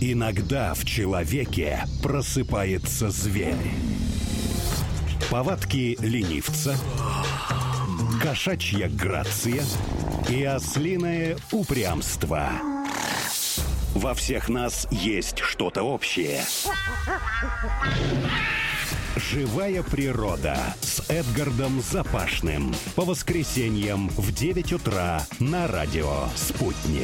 Иногда в человеке просыпается зверь. Повадки ленивца, кошачья грация и ослиное упрямство. Во всех нас есть что-то общее. «Живая природа» с Эдгардом Запашным. По воскресеньям в 9 утра на радио «Спутник».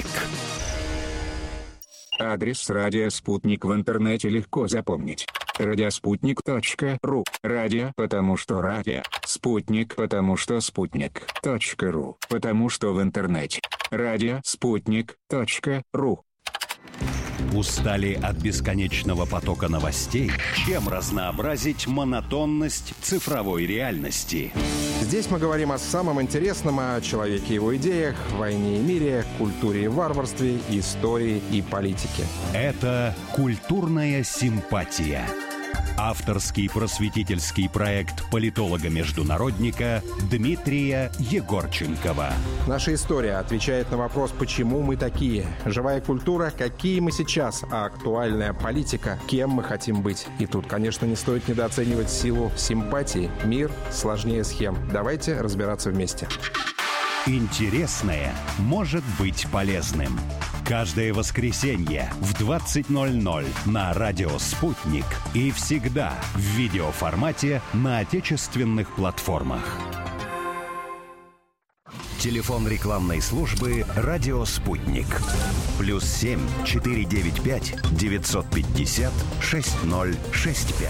Адрес радио «Спутник» в интернете легко запомнить. Радиоспутник.ру. Радио, потому что радио. Спутник, потому что спутник.ру. Потому что в интернете. Радиоспутник.ру. Устали от бесконечного потока новостей? Чем разнообразить монотонность цифровой реальности? Здесь мы говорим о самом интересном, о человеке и его идеях, войне и мире, культуре и варварстве, истории и политике. Это «Культурная симпатия». Авторский просветительский проект политолога-международника Дмитрия Егорченкова. Наша история отвечает на вопрос, почему мы такие. Живая культура, какие мы сейчас, а актуальная политика, кем мы хотим быть. И тут, конечно, не стоит недооценивать силу симпатии. Мир сложнее схем. Давайте разбираться вместе. Интересное может быть полезным. Каждое воскресенье в 20:00 на радио «Спутник» и всегда в видеоформате на отечественных платформах. Телефон рекламной службы «Радио Спутник». +7 495 950 6065.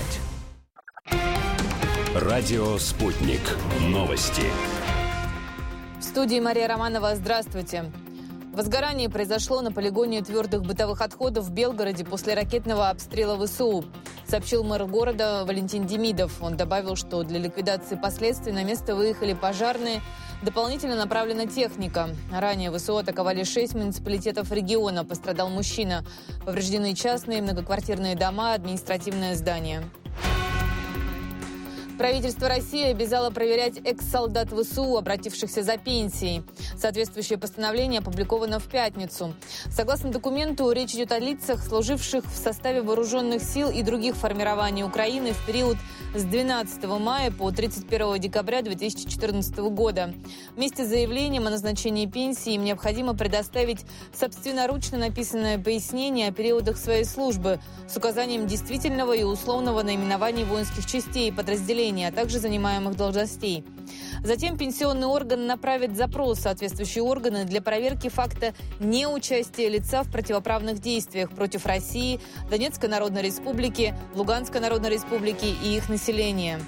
Радио «Спутник». Новости. В студии Мария Романова. Здравствуйте. Возгорание произошло на полигоне твердых бытовых отходов в Белгороде после ракетного обстрела ВСУ, сообщил мэр города Валентин Демидов. Он добавил, что для ликвидации последствий на место выехали пожарные, дополнительно направлена техника. Ранее ВСУ атаковали 6 муниципалитетов региона. Пострадал мужчина. Повреждены частные многоквартирные дома, административное здание. Правительство России обязало проверять экс-солдат ВСУ, обратившихся за пенсией. Соответствующее постановление опубликовано в пятницу. Согласно документу, речь идет о лицах, служивших в составе вооруженных сил и других формирований Украины в период с 12 мая по 31 декабря 2014 года. Вместе с заявлением о назначении пенсии им необходимо предоставить собственноручно написанное пояснение о периодах своей службы с указанием действительного и условного наименований воинских частей и подразделений, а также занимаемых должностей. Затем пенсионный орган направит запрос в соответствующие органы для проверки факта неучастия лица в противоправных действиях против России, Донецкой Народной Республики, Луганской Народной Республики и их населения.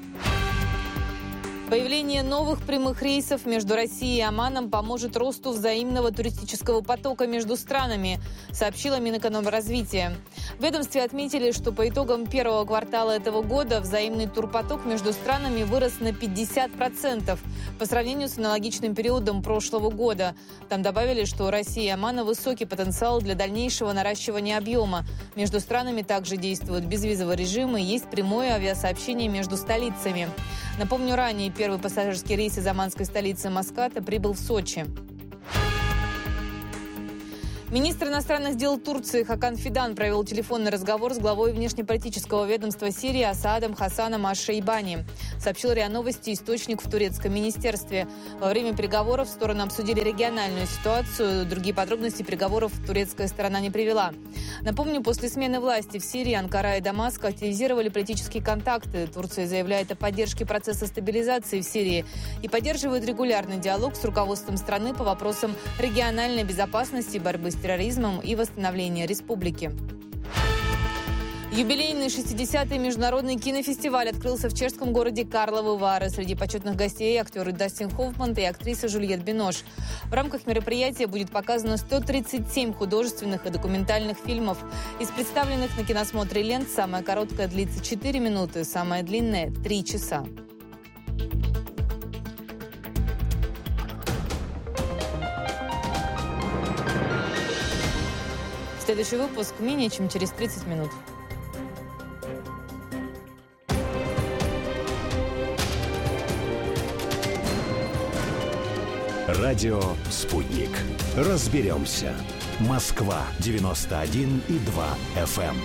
Появление новых прямых рейсов между Россией и Оманом поможет росту взаимного туристического потока между странами, сообщила Минэкономразвития. В ведомстве отметили, что по итогам первого квартала этого года взаимный турпоток между странами вырос на 50% по сравнению с аналогичным периодом прошлого года. Там добавили, что у России и Омана высокий потенциал для дальнейшего наращивания объема. Между странами также действует безвизовый режим и есть прямое авиасообщение между столицами. Напомню, ранее первый пассажирский рейс из оманской столицы Маската прибыл в Сочи. Министр иностранных дел Турции Хакан Фидан провел телефонный разговор с главой внешнеполитического ведомства Сирии Асаадом Хасаном Аш-Шейбани, сообщил РИА Новости источник в турецком министерстве. Во время переговоров стороны обсудили региональную ситуацию. Другие подробности переговоров турецкая сторона не привела. Напомню, после смены власти в Сирии Анкара и Дамаск активизировали политические контакты. Турция заявляет о поддержке процесса стабилизации в Сирии и поддерживает регулярный диалог с руководством страны по вопросам региональной безопасности, борьбы с терроризмом и восстановления республики. Юбилейный 60-й международный кинофестиваль открылся в чешском городе Карловы Вары. Среди почетных гостей актеры Дастин Хоффман и актриса Жюльет Бинош. В рамках мероприятия будет показано 137 художественных и документальных фильмов. Из представленных на киносмотре лент самая короткая длится 4 минуты, самая длинная – 3 часа. Следующий выпуск менее чем через 30 минут. Радио «Спутник». Разберемся. Москва 91,2 FM.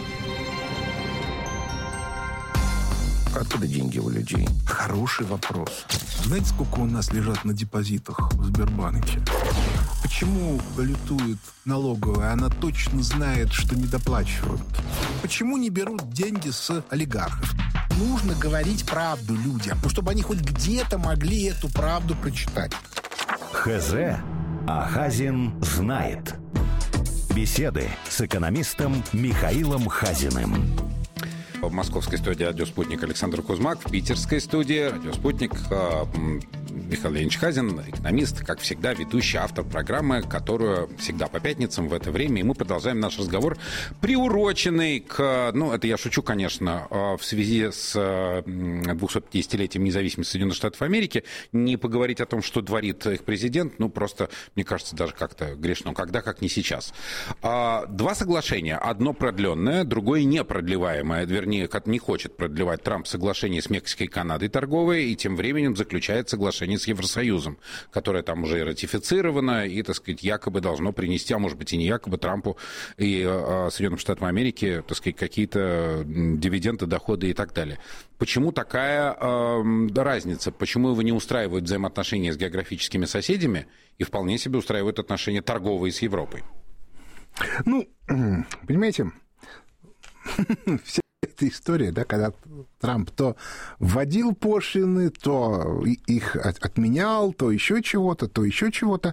Откуда деньги у людей? Хороший вопрос. Знаете, сколько у нас лежат на депозитах в Сбербанке? Почему балетует налоговая? Она точно знает, что недоплачивают. Почему не берут деньги с олигархов? Нужно говорить правду людям, чтобы они хоть где-то могли эту правду прочитать. ХЗ. А Хазин знает. Беседы с экономистом Михаилом Хазиным. В московской студии «Радио Спутник» Александр Кузьмак, в питерской студии «Радио Спутник» Михаил Леонидович Хазин, экономист, как всегда, ведущий, автор программы, которую всегда по пятницам в это время. И мы продолжаем наш разговор, приуроченный к... Ну, это я шучу, конечно, в связи с 250-летием независимости Соединенных Штатов Америки. Не поговорить о том, что творит их президент, ну, просто, мне кажется, даже как-то грешно. Когда, как не сейчас. Два соглашения. Одно продленное, другое непродлеваемое. Вернее, не хочет продлевать Трамп соглашение с Мексикой и Канадой торговое, и тем временем заключает соглашение с Евросоюзом, которое там уже ратифицировано и, так сказать, якобы должно принести, а может быть и не якобы, Трампу и Соединенным Штатам Америки, так сказать, какие-то дивиденды, доходы и так далее. Почему такая разница? Почему его не устраивают взаимоотношения с географическими соседями и вполне себе устраивают отношения торговые с Европой? Ну, понимаете, вся эта история, да, когда Трамп то вводил пошлины, то их отменял, то еще чего-то, то еще чего-то.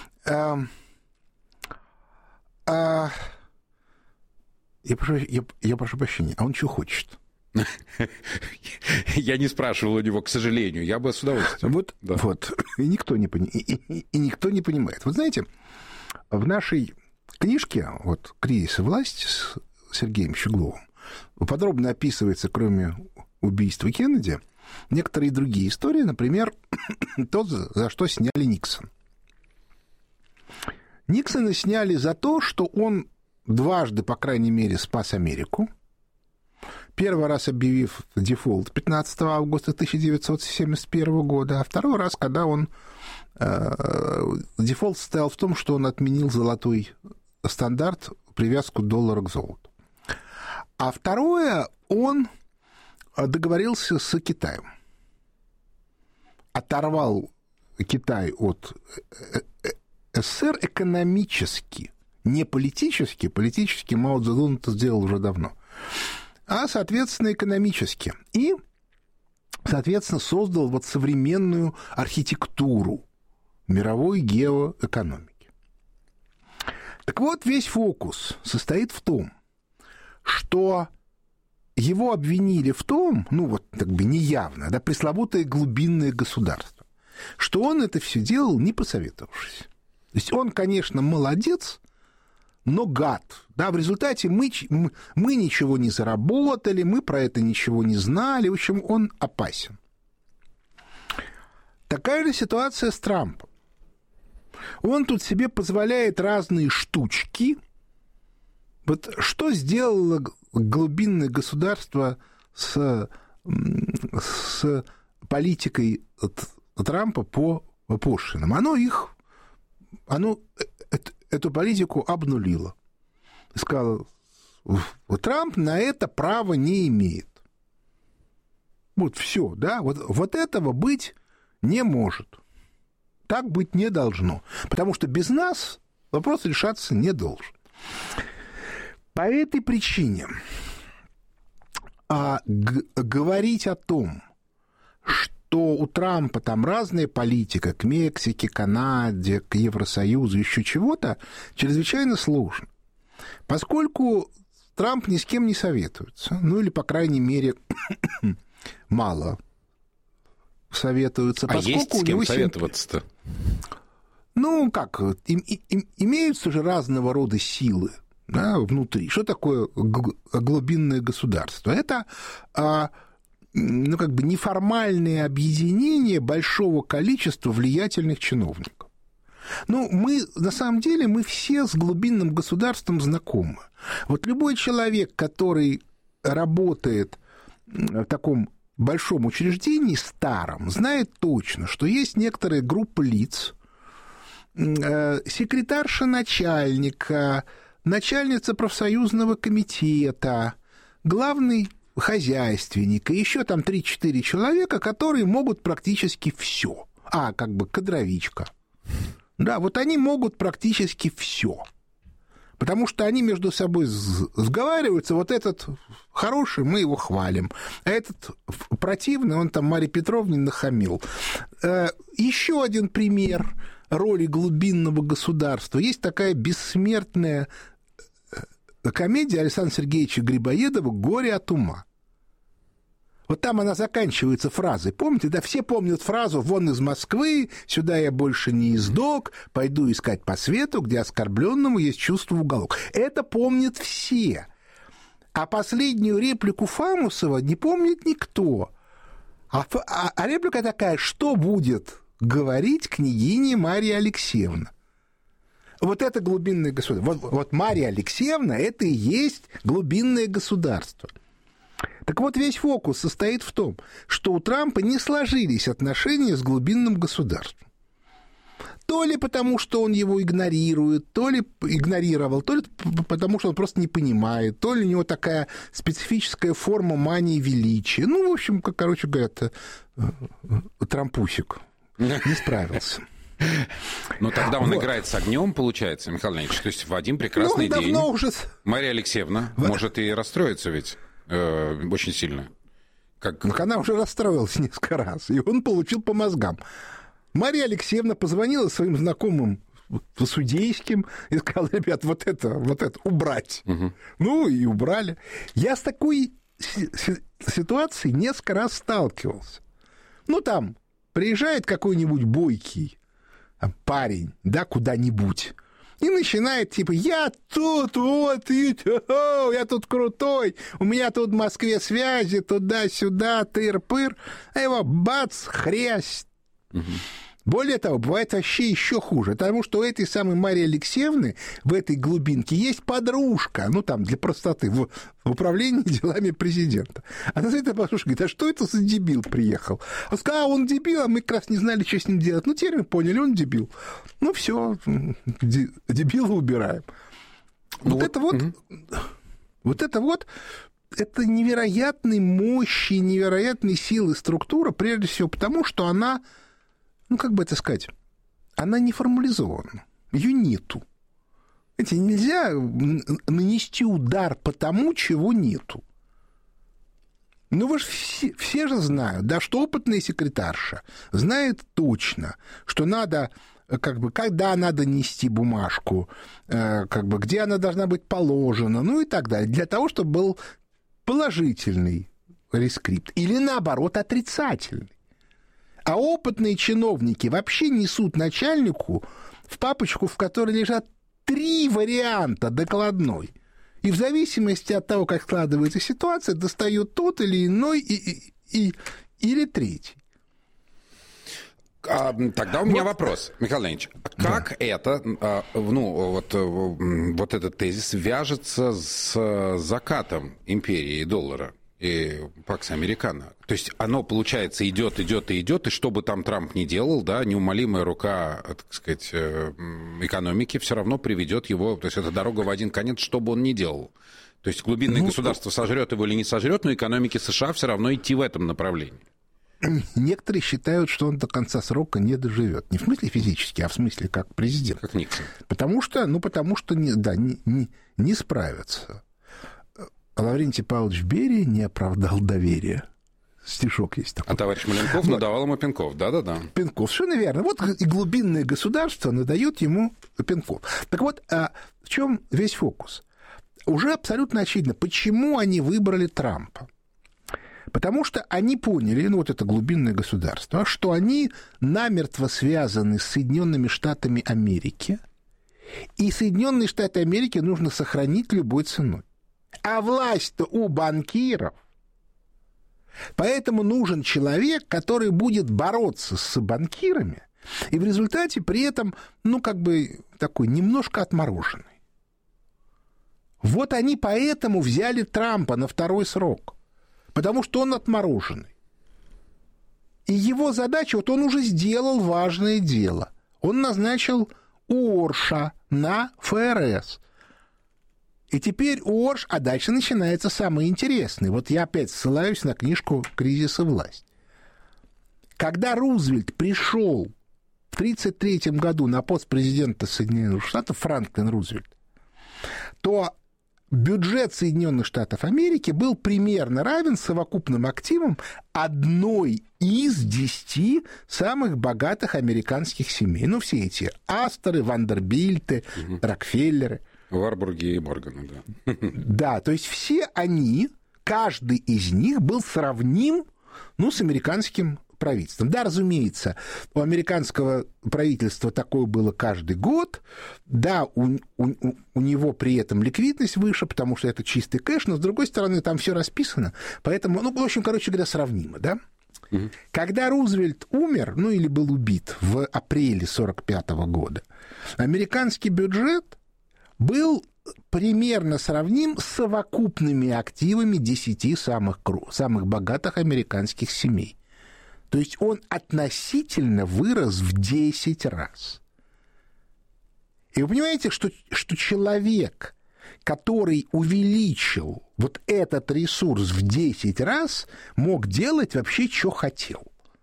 Я прошу прощения, а он что хочет? Я не спрашивал у него, к сожалению. Я бы с удовольствием. Вот, да. Вот. И никто не понимает. Вы знаете, в нашей книжке вот «Кризис и власть» с Сергеем Щегловым подробно описывается, кроме убийства Кеннеди, некоторые другие истории, например, то, за что сняли Никсона. Никсона сняли за то, что он дважды, по крайней мере, спас Америку. Первый раз объявив дефолт 15 августа 1971 года, а второй раз, когда он... Дефолт состоял в том, что он отменил золотой стандарт, привязку доллара к золоту. А второе, он договорился с Китаем. Оторвал Китай от СССР экономически, не политически. Политически Мао Цзэдун это сделал уже давно. А, соответственно, экономически. И, соответственно, создал вот современную архитектуру мировой геоэкономики. Так вот, весь фокус состоит в том, что его обвинили в том, ну вот как бы неявно, да, пресловутое глубинное государство, что он это все делал, не посоветовавшись. То есть он, конечно, молодец, но гад. Да, в результате мы ничего не заработали, мы про это ничего не знали. В общем, он опасен. Такая же ситуация с Трампом. Он тут себе позволяет разные штучки. Вот что сделало глубинное государство с политикой Трампа по пошлинам? Оно эту политику обнулило. Сказала, Трамп на это права не имеет. Вот все, да, вот этого быть не может. Так быть не должно. Потому что без нас вопрос решаться не должен. По этой причине говорить о том, что у Трампа там разная политика к Мексике, Канаде, к Евросоюзу, еще чего-то, чрезвычайно сложно. Поскольку Трамп ни с кем не советуется, ну или, по крайней мере, мало советуются. А есть с кем советоваться-то? Ну, как, имеются же разного рода силы, да, внутри. Что такое глубинное государство? Это, ну, как бы неформальное объединение большого количества влиятельных чиновников. Ну, на самом деле, мы все с глубинным государством знакомы. Вот любой человек, который работает в таком большом учреждении, старом, знает точно, что есть некоторая группа лиц, секретарша начальника, начальница профсоюзного комитета, главный хозяйственник и еще там 3-4 человека, которые могут практически все. Как бы кадровичка. Да, вот они могут практически все. Потому что они между собой сговариваются, вот этот хороший, мы его хвалим, а этот противный, он там Марье Петровне нахамил. Еще один пример роли глубинного государства. Есть такая бессмертная комедия Александра Сергеевича Грибоедова «Горе от ума». Вот там она заканчивается фразой. Помните, да, все помнят фразу «Вон из Москвы, сюда я больше не издок, пойду искать по свету, где оскорбленному есть чувство в уголок». Это помнят все. А последнюю реплику Фамусова не помнит никто. А реплика такая: что будет говорить княгиня Марья Алексеевна? Вот это глубинное государство. Вот Марья Алексеевна – это и есть глубинное государство. Так вот, весь фокус состоит в том, что у Трампа не сложились отношения с глубинным государством. То ли потому, что он его игнорирует, то ли игнорировал, то ли потому, что он просто не понимает, то ли у него такая специфическая форма мании величия. Ну, в общем, короче говоря, Трампусик не справился. Но тогда он играет с огнем, получается, Михаил Леонидович. То есть в один прекрасный день Марья Алексеевна может и расстроиться ведь очень сильно. Она уже расстроилась несколько раз, и он получил по мозгам. Марья Алексеевна позвонила своим знакомым судейским и сказала: ребят, вот это убрать. Угу. Ну, и убрали. Я с такой ситуацией несколько раз сталкивался. Ну, там приезжает какой-нибудь бойкий парень, да, куда-нибудь, и начинает, типа, я тут, вот, я тут крутой, у меня тут в Москве связи, туда-сюда, тыр-пыр, а его бац, хрясь. Угу. Более того, бывает вообще еще хуже, потому что у этой самой Марьи Алексеевны в этой глубинке есть подружка, ну, там, для простоты, в управлении делами президента. Она за этой подружкой говорит: а что это за дебил приехал? Он сказал: он дебил, а мы как раз не знали, что с ним делать. Ну, теперь мы поняли, он дебил. Ну, все, дебила убираем. Вот это вот, это невероятной мощи, невероятной силы структура, прежде всего потому, что она, ну, как бы это сказать, она не формализована, ее нету. Знаете, нельзя нанести удар по тому, чего нету. Ну, вы же все же знают, да, что опытная секретарша знает точно, что надо, как бы, когда надо нести бумажку, как бы, где она должна быть положена, ну и так далее, для того, чтобы был положительный рескрипт или, наоборот, отрицательный. А опытные чиновники вообще несут начальнику в папочку, в которой лежат 3 варианта докладной. И в зависимости от того, как складывается ситуация, достает тот или иной или третий. Тогда у меня вопрос, Михаил Леонидович. Как это, вот этот тезис вяжется с закатом империи и доллара? И Пакс Американо. То есть оно, получается, идет, и что бы там Трамп ни делал, да, неумолимая рука, так сказать, экономики все равно приведет его, то есть это дорога в один конец, что бы он ни делал. То есть глубинное государство сожрет его или не сожрет, но экономике США все равно идти в этом направлении. Некоторые считают, что он до конца срока не доживет. Не в смысле физически, а в смысле как президент. Как Никсон. Потому что не справятся. Лаврентий Павлович Берия не оправдал доверия. Стишок есть такой. А товарищ Маленков надавал ему пинков, да-да-да. Пинков, совершенно верно. Вот и глубинное государство надает ему пинков. Так вот, в чем весь фокус? Уже абсолютно очевидно, почему они выбрали Трампа. Потому что они поняли, ну вот это глубинное государство, что они намертво связаны с Соединенными Штатами Америки, и Соединенные Штаты Америки нужно сохранить любой ценой. А власть-то у банкиров. Поэтому нужен человек, который будет бороться с банкирами, и в результате при этом, ну, как бы такой немножко отмороженный. Вот они поэтому взяли Трампа на 2-й срок, потому что он отмороженный. И его задача, вот он уже сделал важное дело. Он назначил Орша на ФРС. И теперь Орш, а дальше начинается самое интересное. Вот я опять ссылаюсь на книжку «Кризис и власть». Когда Рузвельт пришел в 1933 году на пост президента Соединенных Штатов, Франклин Рузвельт, то бюджет Соединенных Штатов Америки был примерно равен совокупным активам одной из 10 самых богатых американских семей. Ну, все эти Асторы, Вандербильты, Рокфеллеры. Варбурги и Морганы, да. Да, то есть все они, каждый из них был сравним, ну, с американским правительством. Да, разумеется, у американского правительства такое было каждый год. Да, у него при этом ликвидность выше, потому что это чистый кэш, но, с другой стороны, там все расписано. Поэтому, ну, в общем, короче говоря, сравнимо, да? Когда Рузвельт умер, ну, или был убит в апреле 1945 года, американский бюджет был примерно сравним с совокупными активами 10 самых богатых американских семей. То есть он относительно вырос в 10 раз. И вы понимаете, что человек, который увеличил вот этот ресурс в 10 раз, мог делать вообще, что хотел.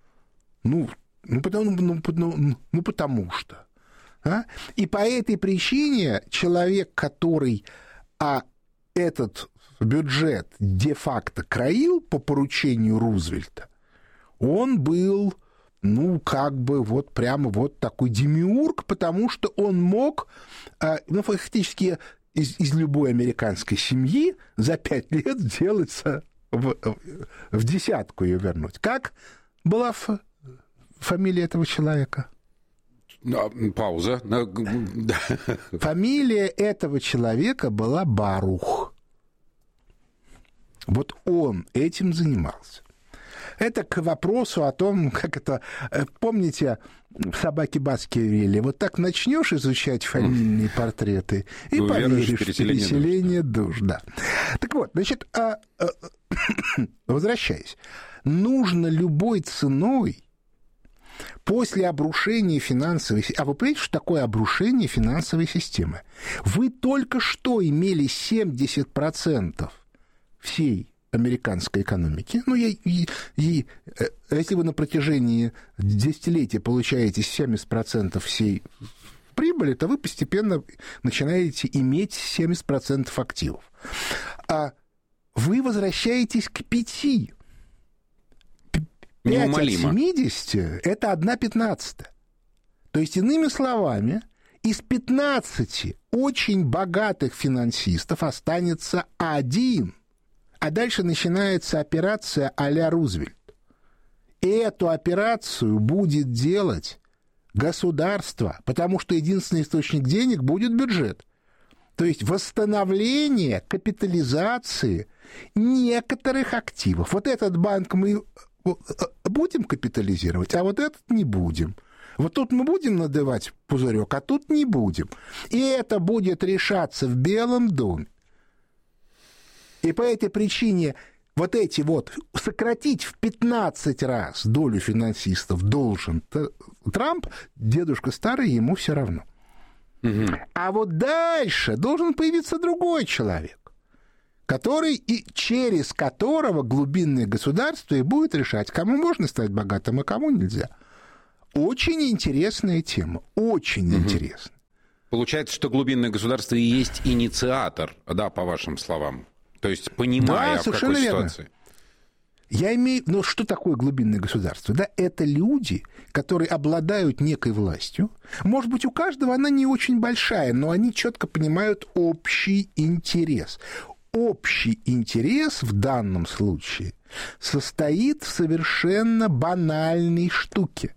Потому что. И по этой причине человек, который этот бюджет де-факто краил по поручению Рузвельта, он был, ну, как бы вот прямо вот такой демиург, потому что он мог, ну, фактически из любой американской семьи за 5 лет сделаться в десятку ее вернуть. Как была фамилия этого человека? Пауза. Фамилия этого человека была Барух. Вот он этим занимался. Это к вопросу о том, как это... Помните, в «Собаке Баскервилля»? Вот так начнешь изучать фамильные портреты и поверишь в переселение душ. Да. Так вот, значит, возвращаясь. Нужно любой ценой после обрушения финансовой системы... А вы понимаете, что такое обрушение финансовой системы? Вы только что имели 70% всей американской экономики. Ну, если вы на протяжении десятилетия получаете 70% всей прибыли, то вы постепенно начинаете иметь 70% активов. А вы возвращаетесь к 5. 5 от 70 – это 1/15. То есть, иными словами, из 15 очень богатых финансистов останется 1. А дальше начинается операция а-ля Рузвельт. И эту операцию будет делать государство, потому что единственный источник денег будет бюджет. То есть восстановление капитализации некоторых активов. Вот этот банк мы будем капитализировать, а вот этот не будем. Вот тут мы будем надувать пузырек, а тут не будем. И это будет решаться в Белом доме. И по этой причине вот эти вот сократить в 15 раз долю финансистов должен Трамп, дедушка старый, ему все равно. Угу. А вот дальше должен появиться другой человек, который и через которого глубинное государство и будет решать, кому можно стать богатым, а кому нельзя. Очень интересная тема, очень интересная. Получается, что глубинное государство и есть инициатор, да, по вашим словам. То есть, понимая, в какой ситуации. Я имею... Ну, что такое глубинное государство? Да, это люди, которые обладают некой властью. Может быть, у каждого она не очень большая, но они четко понимают общий интерес. Общий интерес в данном случае состоит в совершенно банальной штуке.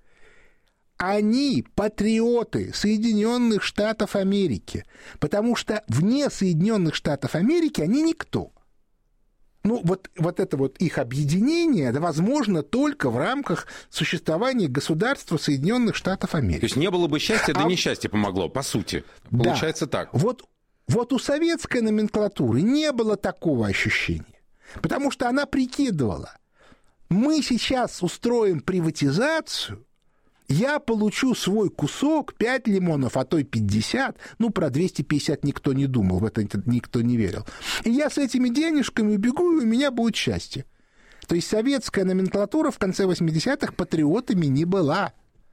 Они патриоты Соединенных Штатов Америки, потому что вне Соединенных Штатов Америки они никто. Ну, вот это вот их объединение, да, возможно только в рамках существования государства Соединенных Штатов Америки. То есть не было бы счастья, да несчастье помогло, по сути. Получается так. Вот у советской номенклатуры не было такого ощущения, потому что она прикидывала, мы сейчас устроим приватизацию, я получу свой кусок, 5 лимонов, а то и 50. Ну, про 250 никто не думал, в это никто не верил. И я с этими денежками убегу, и у меня будет счастье. То есть советская номенклатура в конце 80-х патриотами не была.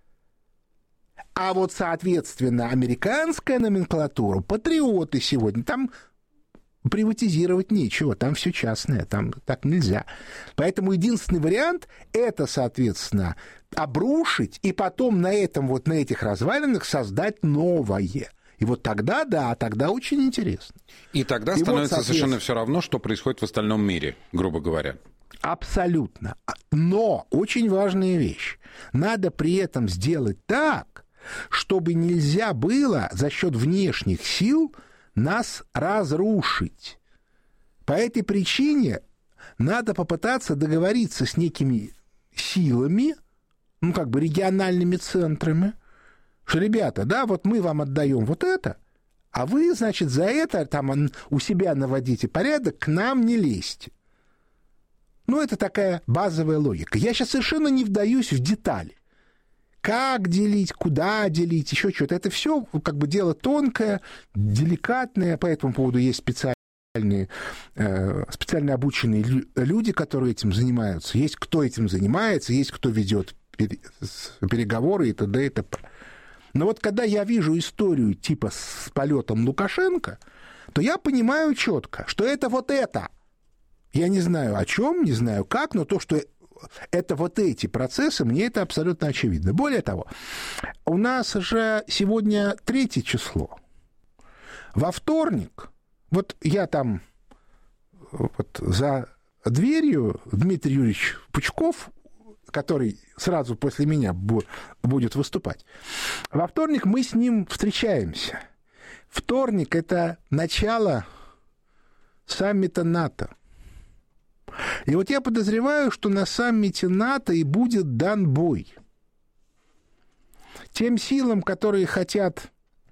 А вот, соответственно, американская номенклатура, патриоты сегодня, там приватизировать нечего, там все частное, там так нельзя. Поэтому единственный вариант – это, соответственно, обрушить и потом на этом, вот на этих развалинах создать новое. И вот тогда, да, тогда очень интересно. И тогда становится совершенно все равно, что происходит в остальном мире, грубо говоря. Абсолютно. Но очень важная вещь. Надо при этом сделать так, чтобы нельзя было за счет внешних сил нас разрушить. По этой причине надо попытаться договориться с некими силами, ну, как бы региональными центрами, что, ребята, да, вот мы вам отдаем вот это, а вы, значит, за это там у себя наводите порядок, к нам не лезьте. Ну, это такая базовая логика. Я сейчас совершенно не вдаюсь в детали. Как делить, куда делить, еще что-то. Это все как бы дело тонкое, деликатное. По этому поводу есть специально обученные люди, которые этим занимаются. Есть кто этим занимается, есть кто ведет переговоры и т.д. и т.п. Но вот когда я вижу историю типа с полетом Лукашенко, то я понимаю четко, что это вот это. Я не знаю о чем, не знаю как, но то, что это вот эти процессы, мне это абсолютно очевидно. Более того, у нас же сегодня 3 число. Во вторник, вот я там вот за дверью Дмитрий Юрьевич Пучков, который сразу после меня будет выступать, во вторник мы с ним встречаемся. Вторник – это начало саммита НАТО. И вот я подозреваю, что на саммите НАТО и будет дан бой тем силам, которые хотят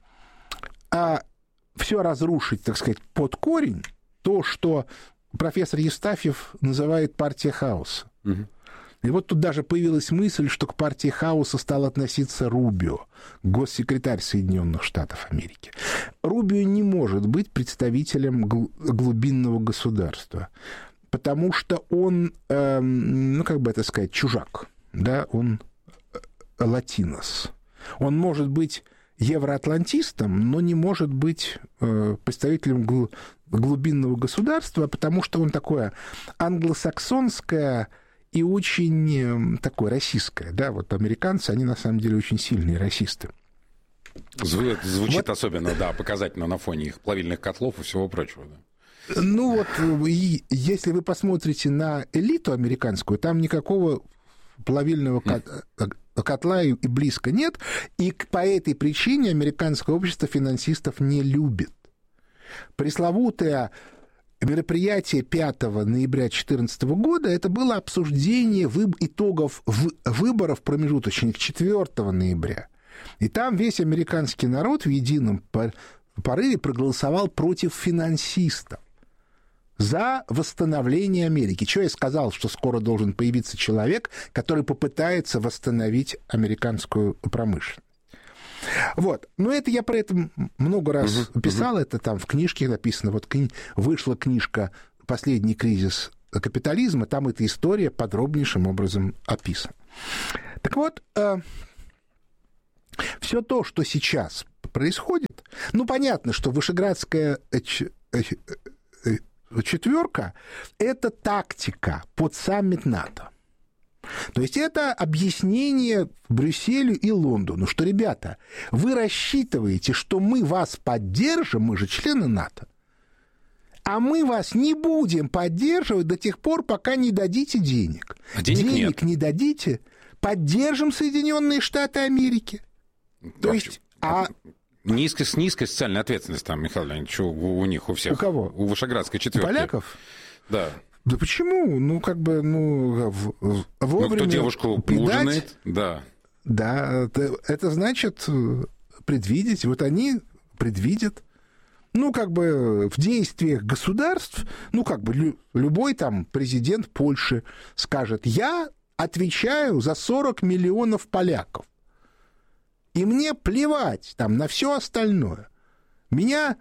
все разрушить, так сказать, под корень, то, что профессор Евстафьев называет партией хаоса. Угу. И вот тут даже появилась мысль, что к партии хаоса стал относиться Рубио, госсекретарь Соединенных Штатов Америки. Рубио не может быть представителем глубинного государства, потому что он, ну, как бы это сказать, чужак, да, он латинос. Он может быть евроатлантистом, но не может быть представителем глубинного государства, потому что он такое англосаксонское и очень такое российское. Да? Вот американцы, они на самом деле очень сильные расисты. Звучит вот особенно, да, показательно на фоне их плавильных котлов и всего прочего. Да. Ну вот, если вы посмотрите на элиту американскую, там никакого плавильного котла и близко нет, и по этой причине американское общество финансистов не любит. Пресловутое мероприятие 5 ноября 2014 года это было обсуждение итогов выборов промежуточных 4 ноября. И там весь американский народ в едином порыве проголосовал против финансистов за восстановление Америки. Что я сказал, что скоро должен появиться человек, который попытается восстановить американскую промышленность. Вот. Но это я про это много раз писал, это там в книжке написано. Вот вышла книжка «Последний кризис капитализма», там эта история подробнейшим образом описана. Так вот, все то, что сейчас происходит, ну, понятно, что Вышеградская четверка – это тактика под саммит НАТО. То есть это объяснение Брюсселю и Лондону, что, ребята, вы рассчитываете, что мы вас поддержим, мы же члены НАТО, а мы вас не будем поддерживать до тех пор, пока не дадите денег. А денег не дадите, поддержим Соединенные Штаты Америки. То есть... С низкой социальной ответственностью там, Михаил Леонидович, у них, у всех. У кого? У Вышеградской четверки. У поляков? Да. Да почему? Ну, как бы, вовремя кто девушку предать, ужинает, да. Да, это значит предвидеть. Вот они предвидят. Ну, как бы в действиях государств, ну, как бы любой там президент Польши скажет, я отвечаю за 40 миллионов поляков. И мне плевать там на все остальное. Меня...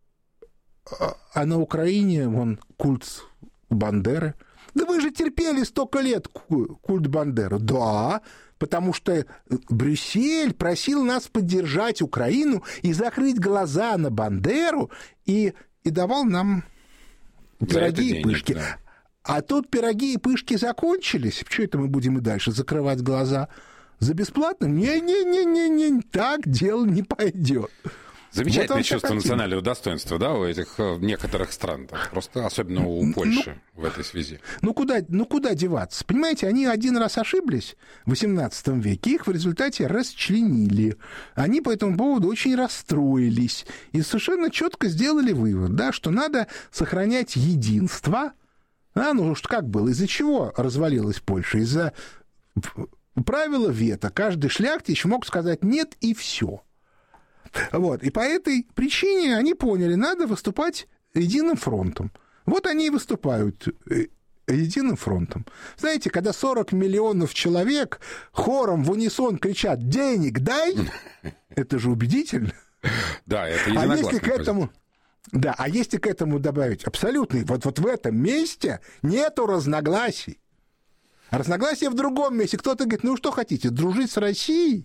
А на Украине, вон, культ Бандеры. Да вы же терпели столько лет культ Бандеры. Да, потому что Брюссель просил нас поддержать Украину и закрыть глаза на Бандеру и давал нам пироги и пышки. Да. А тут пироги и пышки закончились. Почему это мы будем и дальше закрывать глаза? За бесплатно? Не-не-не-не-не, так дело не пойдет. Замечательное вот чувство национального достоинства, да, у этих некоторых стран, просто особенно у Польши в этой связи. Ну куда деваться? Понимаете, они один раз ошиблись в XVIII веке, их в результате расчленили. Они по этому поводу очень расстроились и совершенно четко сделали вывод, да, что надо сохранять единство. Ну что как было? Из-за чего развалилась Польша? Из-за правила вето. Каждый шляхтич мог сказать «нет» и все. Вот. И по этой причине они поняли, надо выступать единым фронтом. Вот они и выступают единым фронтом. Знаете, когда 40 миллионов человек хором в унисон кричат «денег дай», это же убедительно. Да, это единогласный. А если к этому добавить абсолютный, вот в этом месте нету разногласий. Разногласия в другом месте. Кто-то говорит, ну что хотите, дружить с Россией?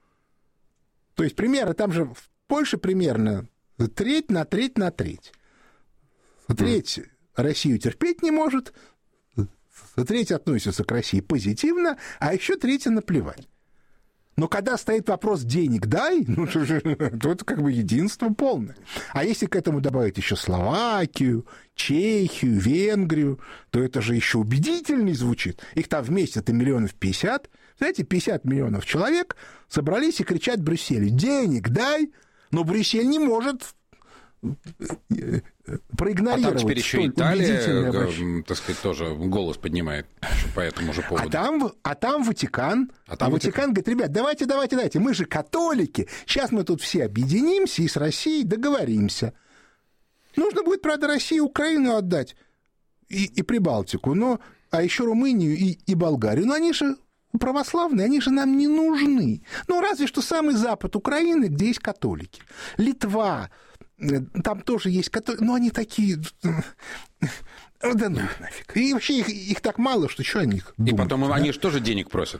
То есть примерно, там же в Польше примерно треть на треть на треть. Треть Россию терпеть не может, треть относится к России позитивно, а еще третья наплевать. Но когда стоит вопрос «денег дай», ну, то это как бы единство полное. А если к этому добавить еще Словакию, Чехию, Венгрию, то это же еще убедительней звучит. Их там вместе-то 50 миллионов. Знаете, 50 миллионов человек собрались и кричат Брюсселю «денег дай», но Брюссель не может проигнорировать. А там теперь еще Италия, так сказать, тоже голос поднимает по этому же поводу. А там Ватикан. Ватикан говорит, ребят, давайте, мы же католики, сейчас мы тут все объединимся и с Россией договоримся. Нужно будет, правда, России Украину отдать и Прибалтику, а еще Румынию и Болгарию. Но они же православные, они же нам не нужны. Ну, разве что самый запад Украины, где есть католики. Литва, там тоже есть католики, но они такие... Да ну их нафиг. И вообще их так мало, что о них думать. И потом они же тоже денег просят.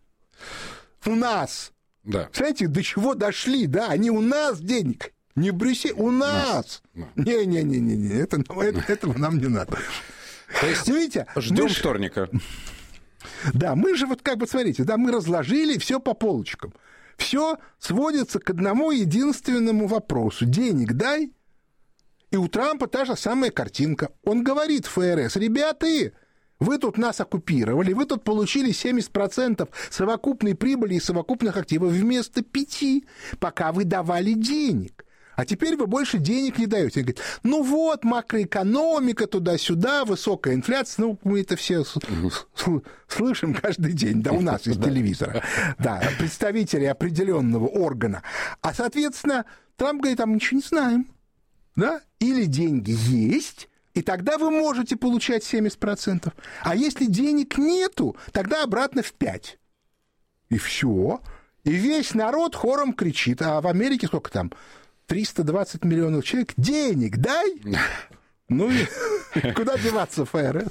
У нас. Да. Знаете, до чего дошли, да? Они у нас денег. Не в Брюсселе, у нас. Не-не-не, этого нам не надо. То есть видите, ждем вторника. Да, мы же вот как бы, смотрите, да, мы разложили все по полочкам. Все сводится к одному единственному вопросу. Денег дай. И у Трампа та же самая картинка. Он говорит ФРС, ребята, вы тут нас оккупировали, вы тут получили 70% совокупной прибыли и совокупных активов вместо 5%, пока вы давали денег. А теперь вы больше денег не даете. Он говорит, ну вот, макроэкономика туда-сюда, высокая инфляция. Ну, мы это все слышим каждый день, да, у нас из телевизора. Да, представители определенного органа. А, соответственно, Трамп говорит, а мы ничего не знаем. Да? Или деньги есть, и тогда вы можете получать 70%. А если денег нету, тогда обратно в 5%. И все. И весь народ хором кричит. А в Америке сколько там? 320 миллионов человек. Денег дай! Ну и куда деваться ФРС?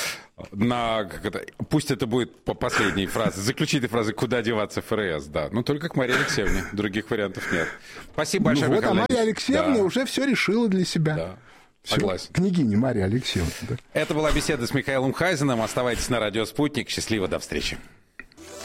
Пусть это будет по последней фразе, заключительной фразе «Куда деваться ФРС», да. Но только к Марии Алексеевне, других вариантов нет. Спасибо большое, Михаил. А Мария Алексеевна уже все решила для себя. Да. Согласен. Княгиня Мария Алексеевна. Да. Это была беседа с Михаилом Хазиным. Оставайтесь на радио «Спутник». Счастливо, до встречи.